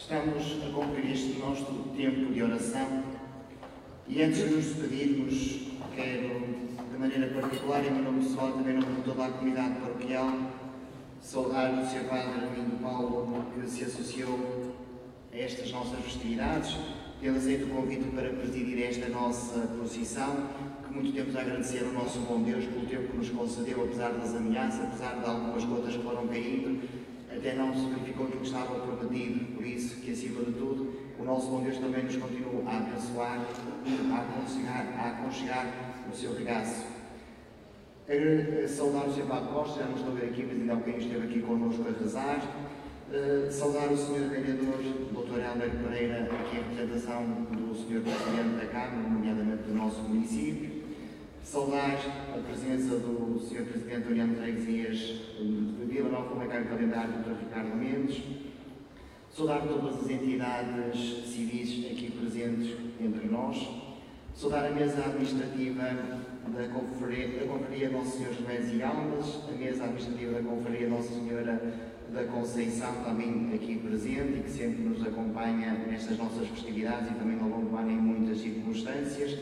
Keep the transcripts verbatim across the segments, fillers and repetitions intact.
Estamos a concluir este nosso tempo de oração e antes de nos despedirmos, quero, de maneira particular, em meu nome pessoal, também em nome de toda a comunidade paroquial, saudar o senhor Padre Armindo Paulo, que se associou a estas nossas festividades. Ele aceita o convite para presidir esta nossa procissão, que muito temos a agradecer ao nosso bom Deus pelo tempo que nos concedeu, apesar das ameaças, apesar de algumas gotas que foram caindo, até não se verificou aquilo que estava prometido, por isso que, acima de tudo, o nosso bom Deus também nos continua a abençoar e a aconchegar, a aconchegar no seu regaço. A saudar o senhor Padre Costa, já não estou a ver aqui, mas ainda há quem esteve aqui connosco a rezar. Uh, saudar o senhor Vereador, doutor Helder Pereira, aqui em representação do senhor Presidente da Câmara, nomeadamente do nosso município. Saudar a presença do senhor Presidente da União de Freguesias de Vila Nova de Famalicão e Calendário, doutor Ricardo Mendes. Saudar todas as entidades civis aqui presentes entre nós. Saudar a mesa administrativa da Confraria, da Confraria Nosso Senhor José e Almas, a mesa administrativa da Confraria Nossa Senhora da Conceição, também aqui presente e que sempre nos acompanha nestas nossas festividades e também ao longo do ano em muitas circunstâncias.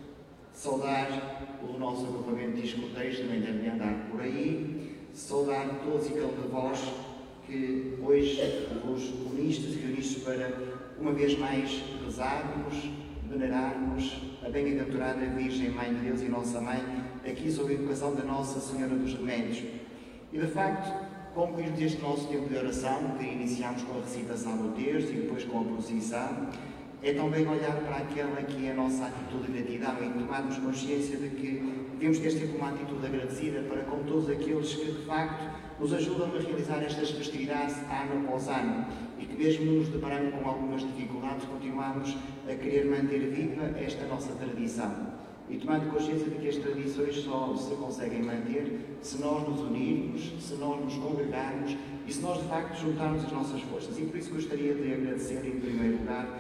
Saudar o nosso agrupamento de escuteiros, também deve andar por aí. Saudar todos e cada um de vós que hoje vos unistes e unistes para, uma vez mais, rezarmos, venerarmos a bem-aventurada Virgem Mãe de Deus e Nossa Mãe, aqui sob a invocação da Nossa Senhora dos Remédios. E, de facto, concluímos este nosso tempo de oração, que iniciamos com a recitação do texto e depois com a procissão, é também olhar para aquela que é a nossa atitude de gratidão e tomarmos consciência de que devemos ter sempre uma atitude agradecida para com todos aqueles que, de facto, nos ajudam a realizar estas festividades ano após ano e que, mesmo nos deparando com algumas dificuldades, continuamos a querer manter viva esta nossa tradição. E tomando consciência de que as tradições só se conseguem manter se nós nos unirmos, se nós nos congregarmos e se nós, de facto, juntarmos as nossas forças. E por isso gostaria de agradecer, em primeiro lugar,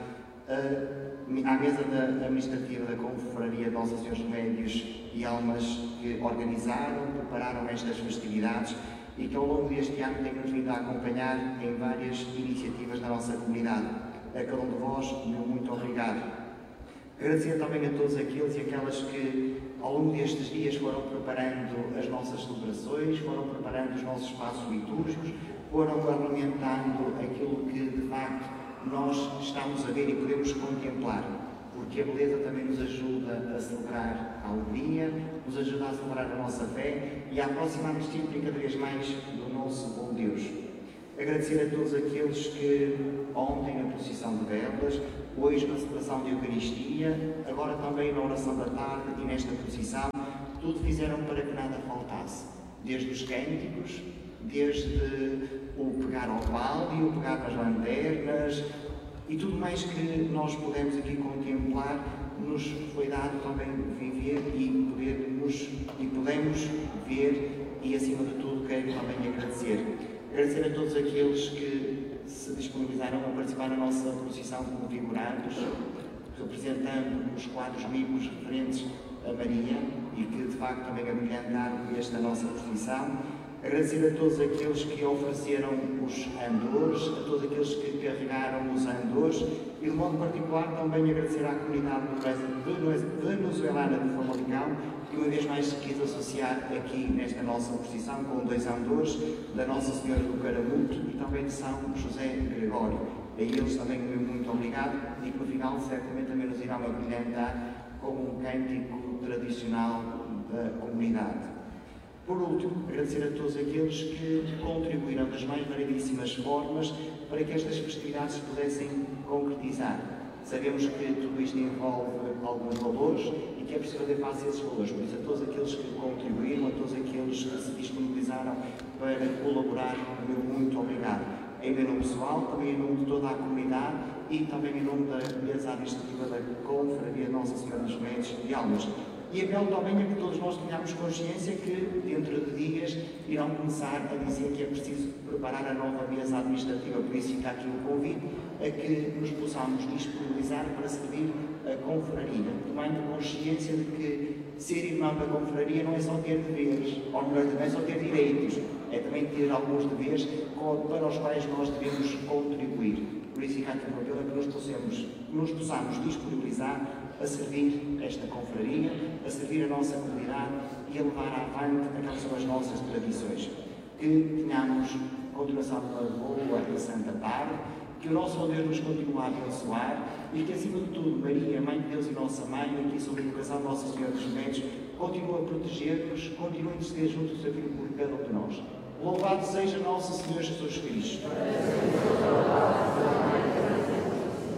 à mesa da administrativa da Confraria Nossa Senhora dos Remédios e Almas que organizaram, prepararam estas festividades e que ao longo deste ano têm-nos vindo a acompanhar em várias iniciativas da nossa comunidade. A cada um de vós, meu muito obrigado. Agradecer também a todos aqueles e aquelas que ao longo destes dias foram preparando as nossas celebrações, foram preparando os nossos espaços litúrgicos, foram alimentando aquilo que de facto nós estamos a ver e podemos contemplar, porque a beleza também nos ajuda a celebrar a alegria, nos ajuda a celebrar a nossa fé e a aproximar-nos sempre cada vez mais do nosso bom Deus. Agradecer a todos aqueles que ontem na procissão de velas, hoje na celebração de Eucaristia, agora também na oração da tarde e nesta procissão, tudo fizeram para que nada faltasse, desde os cânticos, desde o pegar ao balde, o pegar nas lanternas e tudo mais que nós podemos aqui contemplar, nos foi dado também viver e podermos e podemos ver e, acima de tudo, quero também agradecer. Agradecer a todos aqueles que se disponibilizaram a participar na nossa procissão como figurantes, representando os quadros bíblicos referentes a Maria e que, de facto, também abrilhantaram esta nossa procissão. Agradecer a todos aqueles que ofereceram os andores, a todos aqueles que carregaram os andores e, de modo particular, também agradecer à comunidade venezuelana de Famalicão, que uma vez mais se quis associar aqui nesta nossa procissão com dois andores da Nossa Senhora do Caramuto e também de São José Gregório. A eles também muito obrigado e que no final certamente também nos irão abrilhantar com um cântico tradicional da comunidade. Por último, agradecer a todos aqueles que contribuíram das mais variedíssimas formas para que estas festividades se pudessem concretizar. Sabemos que tudo isto envolve alguns valores e que é preciso fazer face a esses valores. Por isso, a todos aqueles que contribuíram, a todos aqueles que se disponibilizaram para colaborar, meu muito obrigado. Em meu nome pessoal, também em nome de toda a comunidade e também em nome da mesa administrativa da Confraria Nossa Senhora dos Remédios e Almas. E apelo também a que todos nós tenhamos consciência que, dentro de dias, irão começar a dizer que é preciso preparar a nova mesa administrativa. Por isso fica aqui o convite a que nos possamos disponibilizar para servir a confraria, tomando consciência de que ser irmão da confraria não é só ter deveres, ou melhor, não é só ter direitos, é também ter alguns deveres para os quais nós devemos contribuir. Por isso, cá tem uma que nós possamos, nos possamos disponibilizar a servir esta confraria, a servir a nossa comunidade e a levar avante aquelas são as nossas tradições. Que tenhamos continuação de uma boa e santa tarde, que o nosso Deus nos continue a abençoar e que, acima de tudo, Maria, Mãe de Deus e Nossa Mãe, aqui sob a invocação de Nossa Senhora dos Remédios, continue a proteger-nos, continue a interceder junto do seu Filho por cada um de nós. Louvado seja Nosso Senhor Jesus Cristo.